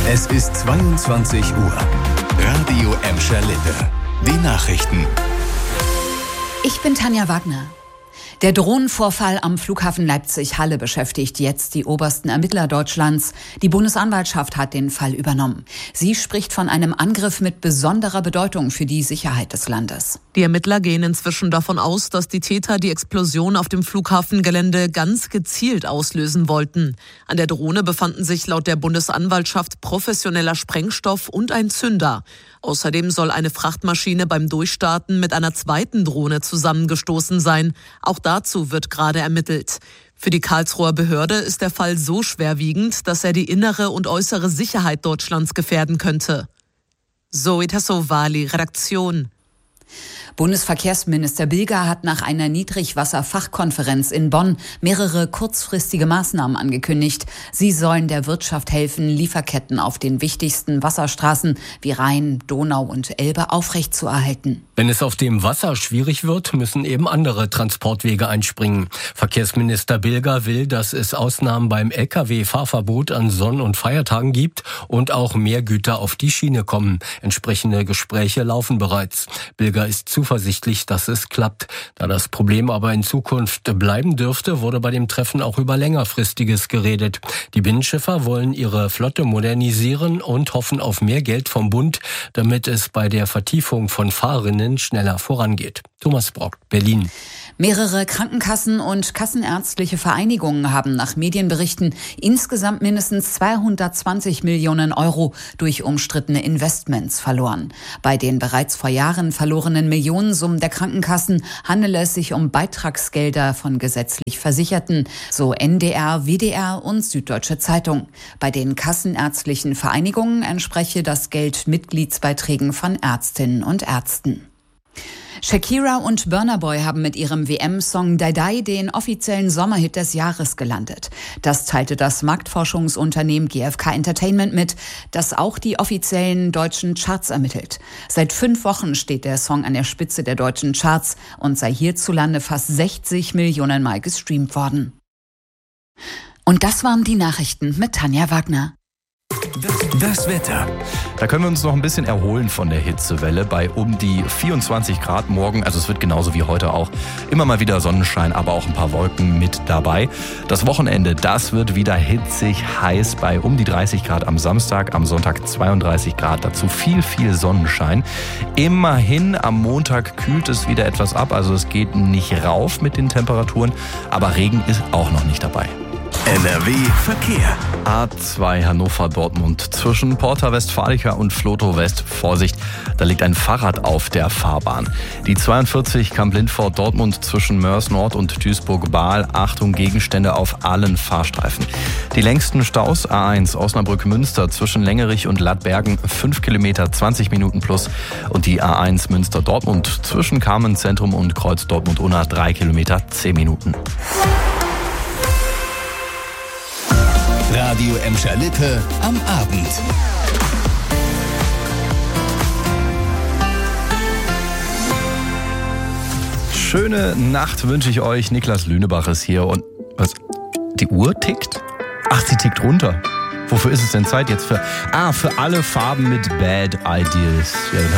Es ist 22 Uhr. Radio Emscher Lippe. Die Nachrichten. Ich bin Tanja Wagner. Der Drohnenvorfall am Flughafen Leipzig-Halle beschäftigt jetzt die obersten Ermittler Deutschlands. Die Bundesanwaltschaft hat den Fall übernommen. Sie spricht von einem Angriff mit besonderer Bedeutung für die Sicherheit des Landes. Die Ermittler gehen inzwischen davon aus, dass die Täter die Explosion auf dem Flughafengelände ganz gezielt auslösen wollten. An der Drohne befanden sich laut der Bundesanwaltschaft professioneller Sprengstoff und ein Zünder. Außerdem soll eine Frachtmaschine beim Durchstarten mit einer zweiten Drohne zusammengestoßen sein. Auch dazu wird gerade ermittelt. Für die Karlsruher Behörde ist der Fall so schwerwiegend, dass er die innere und äußere Sicherheit Deutschlands gefährden könnte. Zoe Tassovali, Redaktion. Bundesverkehrsminister Bilger hat nach einer Niedrigwasserfachkonferenz in Bonn mehrere kurzfristige Maßnahmen angekündigt. Sie sollen der Wirtschaft helfen, Lieferketten auf den wichtigsten Wasserstraßen wie Rhein, Donau und Elbe aufrechtzuerhalten. Wenn es auf dem Wasser schwierig wird, müssen eben andere Transportwege einspringen. Verkehrsminister Bilger will, dass es Ausnahmen beim Lkw-Fahrverbot an Sonn- und Feiertagen gibt und auch mehr Güter auf die Schiene kommen. Entsprechende Gespräche laufen bereits. Bilger ist zuversichtlich, dass es klappt. Da das Problem aber in Zukunft bleiben dürfte, wurde bei dem Treffen auch über längerfristiges geredet. Die Binnenschiffer wollen ihre Flotte modernisieren und hoffen auf mehr Geld vom Bund, damit es bei der Vertiefung von Fahrrinnen schneller vorangeht. Thomas Brock, Berlin. Mehrere Krankenkassen und kassenärztliche Vereinigungen haben nach Medienberichten insgesamt mindestens 220 Millionen Euro durch umstrittene Investments verloren. Bei den bereits vor Jahren verlorenen Millionensummen der Krankenkassen handele es sich um Beitragsgelder von gesetzlich Versicherten, so NDR, WDR und Süddeutsche Zeitung. Bei den kassenärztlichen Vereinigungen entspreche das Geld Mitgliedsbeiträgen von Ärztinnen und Ärzten. Shakira und Burna Boy haben mit ihrem WM-Song Die Die den offiziellen Sommerhit des Jahres gelandet. Das teilte das Marktforschungsunternehmen GfK Entertainment mit, das auch die offiziellen deutschen Charts ermittelt. Seit 5 Wochen steht der Song an der Spitze der deutschen Charts und sei hierzulande fast 60 Millionen Mal gestreamt worden. Und das waren die Nachrichten mit Tanja Wagner. Das Wetter. Da können wir uns noch ein bisschen erholen von der Hitzewelle bei um die 24 Grad morgen. Also es wird genauso wie heute auch immer mal wieder Sonnenschein, aber auch ein paar Wolken mit dabei. Das Wochenende, das wird wieder hitzig heiß bei um die 30 Grad am Samstag, am Sonntag 32 Grad. Dazu viel Sonnenschein. Immerhin am Montag kühlt es wieder etwas ab. Also es geht nicht rauf mit den Temperaturen, aber Regen ist auch noch nicht dabei. NRW Verkehr. A2 Hannover-Dortmund zwischen Porta Westfalica und Flotow West. Vorsicht, da liegt ein Fahrrad auf der Fahrbahn. Die 42 Kamp-Lindfort Dortmund zwischen Mörs Nord und Duisburg-Bahl. Achtung, Gegenstände auf allen Fahrstreifen. Die längsten Staus A1 Osnabrück-Münster zwischen Längerich und Lattbergen 5 Kilometer, 20 Minuten plus. Und die A1 Münster-Dortmund zwischen Carmen-Zentrum und Kreuz Dortmund-Unna 3 Kilometer, 10 Minuten. Radio Emscher Lippe am Abend. Schöne Nacht wünsche ich euch. Niklas Lünebach ist hier und was? Die Uhr tickt? Ach, sie tickt runter. Wofür ist es denn Zeit jetzt? Für alle Farben mit Bad Ideas. Ja, dann